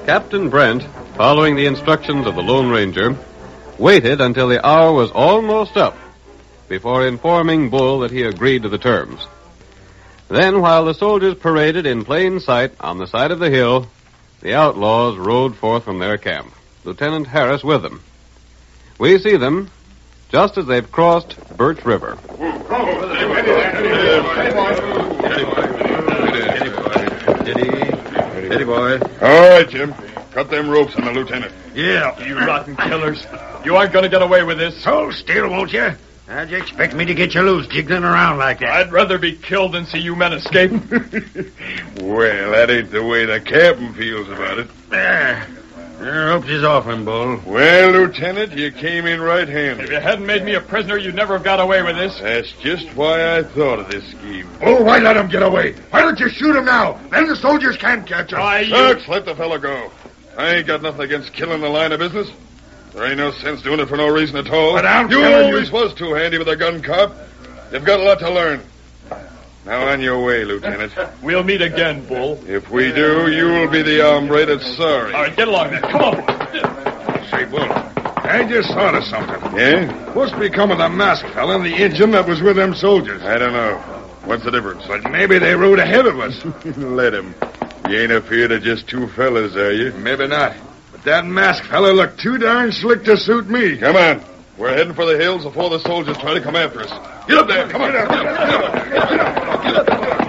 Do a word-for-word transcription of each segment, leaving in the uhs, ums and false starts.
Captain Brent, following the instructions of the Lone Ranger, waited until the hour was almost up before informing Bull that he agreed to the terms. Then, while the soldiers paraded in plain sight on the side of the hill, the outlaws rode forth from their camp, Lieutenant Harris with them. We see them just as they've crossed Birch River. Steady, boy. All right, Jim. Cut them ropes on the lieutenant. Yeah. You rotten killers. You aren't going to get away with this. Hold still, won't you? How'd you expect me to get you loose jiggling around like that? I'd rather be killed than see you men escape. Well, that ain't the way the captain feels about it. There. The ropes is off him, Bull. Well, Lieutenant, you came in right-handed. If you hadn't made me a prisoner, you'd never have got away with this. That's just why I thought of this scheme. Oh, why let him get away? Why don't you shoot him now? Then the soldiers can't catch him. Why, you... Shucks, let the fellow go. I ain't got nothing against killing the line of business. There ain't no sense doing it for no reason at all. But I'm you telling always you... was too handy with a gun, cop. You've got a lot to learn. Now on your way, Lieutenant. We'll meet again, Bull. If we do, you'll be the hombre that's sorry. All right, get along there. Come on. Say, Bull, I just thought of something. Yeah? What's become of the masked fella and the Injun that was with them soldiers? I don't know. What's the difference? But maybe they rode ahead of us. Let him. You ain't afeard of just two fellas, are you? Maybe not. But that masked fella looked too darn slick to suit me. Come on. We're heading for the hills before the soldiers try to come after us. Get up there. Come on. Get up. Get up. Get up. Get up. Get up.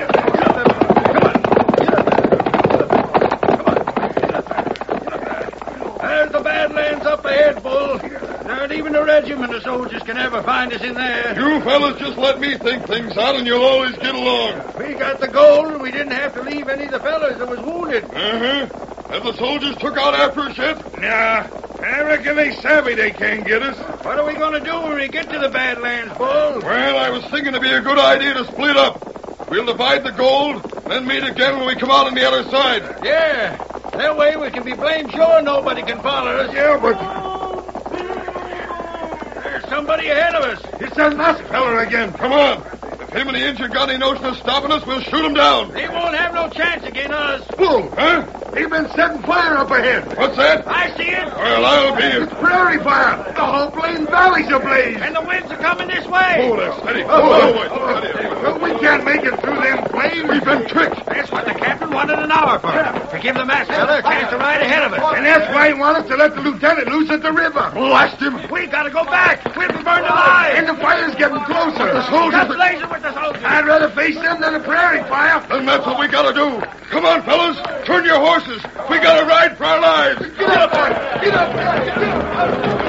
There's the Badlands up ahead, Bull. Not even a regiment of soldiers can ever find us in there. You fellas just let me think things out and you'll always get along. We got the gold and we didn't have to leave any of the fellas that was wounded. Uh-huh. Have the soldiers took out after us yet? Nah, I reckon they savvy they can't get us. What are we going to do when we get to the Badlands, Bull? Well, I was thinking it'd be a good idea to split up. We'll divide the gold, then meet again when we come out on the other side. Yeah. That way we can be blamed sure nobody can follow us. Yeah, but There's somebody ahead of us. it's that masked fella again. Come on. If him and the Injun got any notion of stopping us, we'll shoot him down. They won't have no chance against us. Bull, Huh? they've been setting fire up ahead. What's that? I see it. Well, I'll be It's it. prairie fire. The whole plain valley's ablaze. And the winds are coming this way. Hold there, steady. Oh, Hold oh, oh, steady. Well, we can't make it through them flames. We've been tricked. That's what the captain wanted an hour for. To give the masked fella a chance to ride ahead of us. And that's why he wanted to let the lieutenant loose at the river. Blast him. We gotta go back. We'll be burned alive. And the fire's getting closer. The Just soldiers... blazing with the soldiers. I'd rather face them than a prairie fire. Then that's what we gotta do. Come on, fellas. Turn your horses. We gotta ride for our lives. Get up, boy. Get up. Get up.